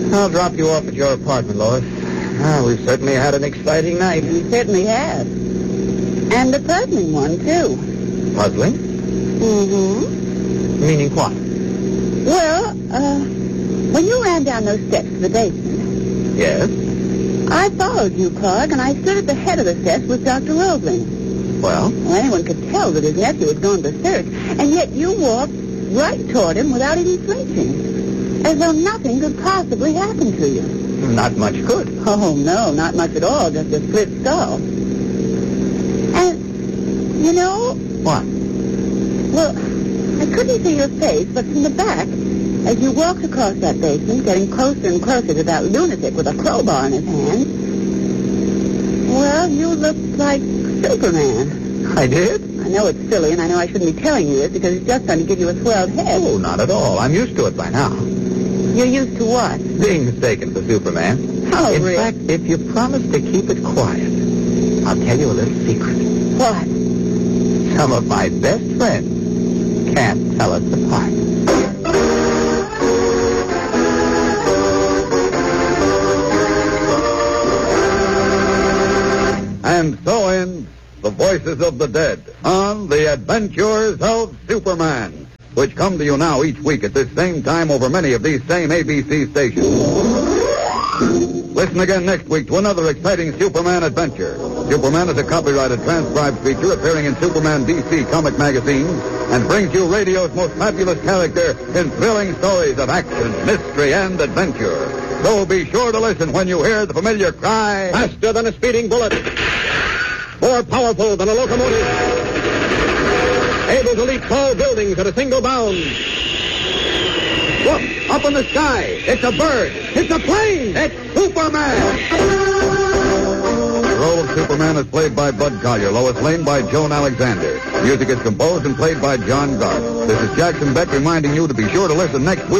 I'll drop you off at your apartment, Lois. We've certainly had an exciting night. We certainly have. And a puzzling one, too. Puzzling? Mm-hmm. Meaning what? Well, when you ran down those steps to the basement... Yes? I followed you, Clark, and I stood at the head of the steps with Dr. Roebling. Well? Well, anyone could tell that his nephew had gone berserk, and yet you walked right toward him without even flinching, as though nothing could possibly happen to you. Not much good. Oh, no, not much at all, just a split skull. And, you know... What? Well, I couldn't see your face, but from the back, as you walked across that basement, getting closer and closer to that lunatic with a crowbar in his hand, well, you looked like Superman. I did? I know it's silly, and I know I shouldn't be telling you this because it's just going to give you a swelled head. Oh, not at all. I'm used to it by now. You're used to what? Being mistaken for Superman. Oh, In really? fact, if you promise to keep it quiet, I'll tell you a little secret. What? Some of my best friends can't tell us apart. And so ends The Voices of the Dead on The Adventures of Superman, which come to you now each week at this same time over many of these same ABC stations. Listen again next week to another exciting Superman adventure. Superman is a copyrighted transcribed feature appearing in Superman DC comic magazines and brings you radio's most fabulous character in thrilling stories of action, mystery, and adventure. So be sure to listen when you hear the familiar cry... Faster than a speeding bullet. More powerful than a locomotive. Able to leap tall buildings at a single bound. Look, up in the sky. It's a bird. It's a plane. It's Superman. The role of Superman is played by Bud Collyer, Lois Lane by Joan Alexander. Music is composed and played by John Garth. This is Jackson Beck reminding you to be sure to listen next week